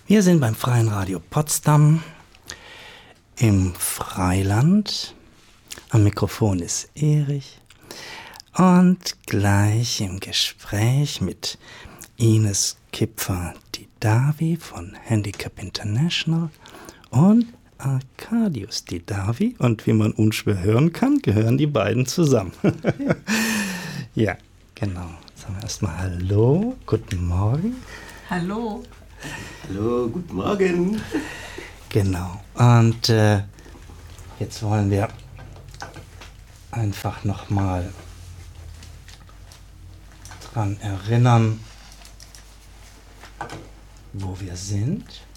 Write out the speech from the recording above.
Wir sind beim Freien Radio Potsdam im Freiland. Am Mikrofon ist Erich und gleich im Gespräch mit Ines Kipfer-Didavi von Handicap International und Arkadius Didavi. Und wie man unschwer hören kann, gehören die beiden zusammen. Ja, genau. Sagen wir erstmal Hallo, guten Morgen. Hallo. Hallo, guten Morgen. Genau. Und jetzt wollen wir einfach nochmal dran erinnern, wo wir sind.